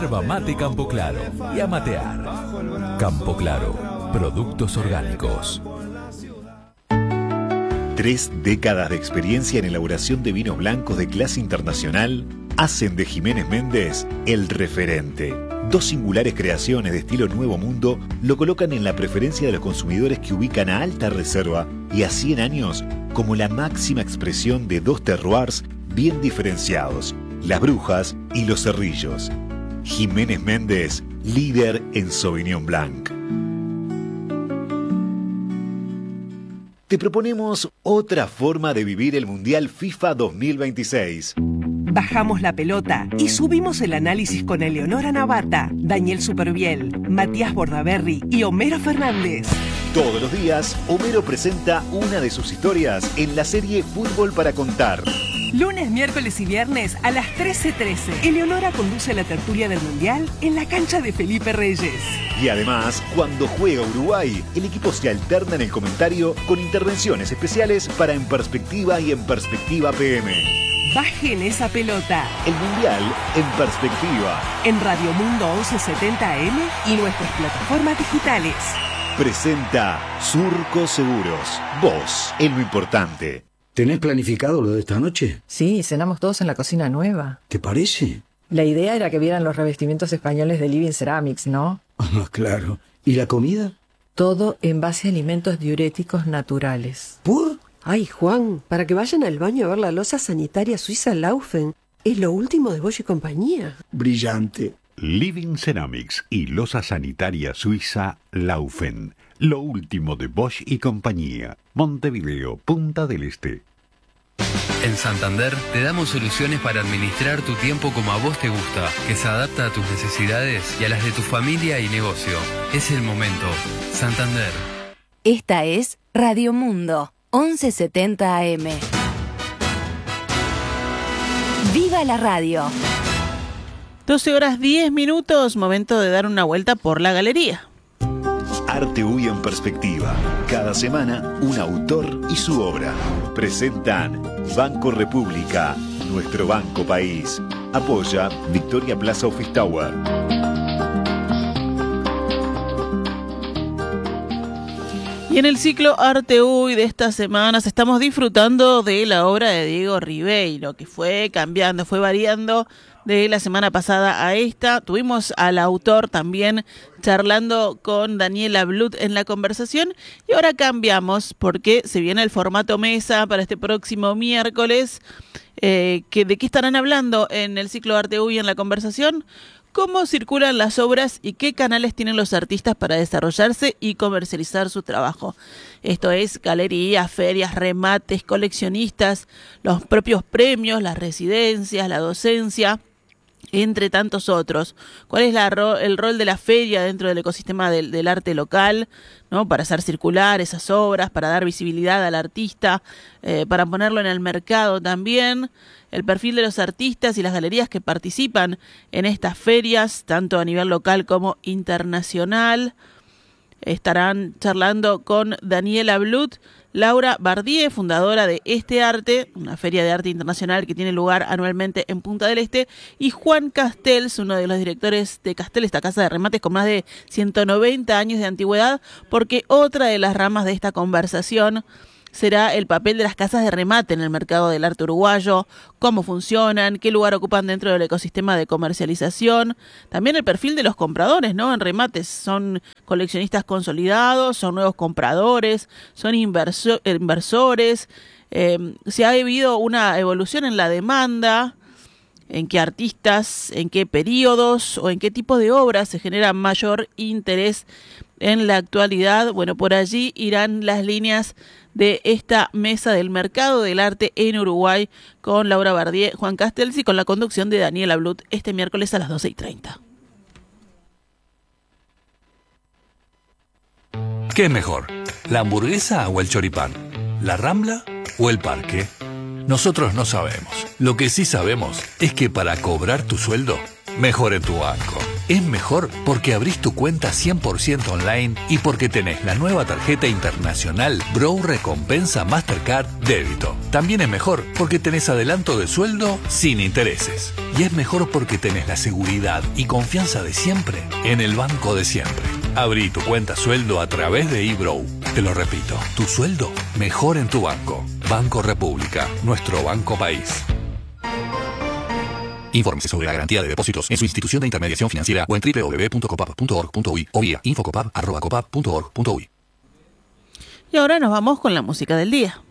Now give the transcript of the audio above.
Yerba mate Campo Claro y a matear. Campo Claro, productos orgánicos. 3 décadas de experiencia en elaboración de vinos blancos de clase internacional hacen de Jiménez Méndez el referente. 2 singulares creaciones de estilo Nuevo Mundo lo colocan en la preferencia de los consumidores que ubican a Alta Reserva y a 100 años como la máxima expresión de 2 terroirs bien diferenciados, Las Brujas y Los Cerrillos. Jiménez Méndez, líder en Sauvignon Blanc. Te proponemos otra forma de vivir el Mundial FIFA 2026. Bajamos la pelota y subimos el análisis con Eleonora Navata, Daniel Superviel, Matías Bordaberry y Homero Fernández. Todos los días, Homero presenta una de sus historias en la serie Fútbol para Contar. Lunes, miércoles y viernes a las 13:13. Eleonora conduce la tertulia del Mundial en la cancha de Felipe Reyes. Y además, cuando juega Uruguay, el equipo se alterna en el comentario con intervenciones especiales para En Perspectiva y En Perspectiva PM. Bajen esa pelota. El Mundial en Perspectiva. En Radio Mundo 1170 AM y nuestras plataformas digitales. Presenta Surco Seguros. Vos, en lo importante. ¿Tenés planificado lo de esta noche? Sí, cenamos todos en la cocina nueva. ¿Te parece? La idea era que vieran los revestimientos españoles de Living Ceramics, ¿no? Ah, claro. ¿Y la comida? Todo en base a alimentos diuréticos naturales. ¿Por? Ay, Juan, para que vayan al baño a ver la loza sanitaria suiza Laufen. Es lo último de Bosch y compañía. Brillante. Living Ceramics y loza sanitaria suiza Laufen. Lo último de Bosch y compañía. Montevideo, Punta del Este. En Santander te damos soluciones para administrar tu tiempo como a vos te gusta, que se adapta a tus necesidades y a las de tu familia y negocio. Es el momento. Santander. Esta es Radio Mundo 1170 AM. ¡Viva la radio! 12:10, momento de dar una vuelta por la galería. Arte UI en Perspectiva. Cada semana, un autor y su obra. Presentan Banco República, nuestro banco país. Apoya Victoria Plaza Office Tower. Y en el ciclo Arte UI de estas semanas estamos disfrutando de la obra de Diego Ribeiro, que fue cambiando, fue variando de la semana pasada a esta. Tuvimos al autor también charlando con Daniela Blut en la conversación y ahora cambiamos porque se viene el formato mesa para este próximo miércoles. ¿De qué estarán hablando en el ciclo Arte UI en la conversación? ¿Cómo circulan las obras y qué canales tienen los artistas para desarrollarse y comercializar su trabajo? Esto es galerías, ferias, remates, coleccionistas, los propios premios, las residencias, la docencia, entre tantos otros. ¿Cuál es el rol de la feria dentro del ecosistema del arte local, ¿no? Para hacer circular esas obras, para dar visibilidad al artista, para ponerlo en el mercado también. El perfil de los artistas y las galerías que participan en estas ferias, tanto a nivel local como internacional. Estarán charlando con Daniela Blut, Laura Bardier, fundadora de Este Arte, una feria de arte internacional que tiene lugar anualmente en Punta del Este, y Juan Castells, uno de los directores de Castells, esta casa de remates con más de 190 años de antigüedad, porque otra de las ramas de esta conversación será el papel de las casas de remate en el mercado del arte uruguayo, cómo funcionan, qué lugar ocupan dentro del ecosistema de comercialización, también el perfil de los compradores, ¿no? En remates, ¿son coleccionistas consolidados, son nuevos compradores, son inversores? Si ha habido una evolución en la demanda, en qué artistas, en qué periodos o en qué tipo de obras se genera mayor interés en la actualidad. Bueno, por allí irán las líneas de esta mesa del mercado del arte en Uruguay con Laura Bardier, Juan Castells y con la conducción de Daniela Blut este miércoles a las 12:30. ¿Qué es mejor? ¿La hamburguesa o el choripán? ¿La Rambla o el parque? Nosotros no sabemos. Lo que sí sabemos es que para cobrar tu sueldo, mejore tu banco. Es mejor porque abrís tu cuenta 100% online y porque tenés la nueva tarjeta internacional Bro Recompensa Mastercard Débito. También es mejor porque tenés adelanto de sueldo sin intereses. Y es mejor porque tenés la seguridad y confianza de siempre en el banco de siempre. Abrí tu cuenta sueldo a través de eBrow. Te lo repito, tu sueldo mejor en tu banco. Banco República, nuestro banco país. Infórmese sobre la garantía de depósitos en su institución de intermediación financiera o en www.copap.org.uy o vía infocopap@copap.org.uy. Y ahora nos vamos con la música del día.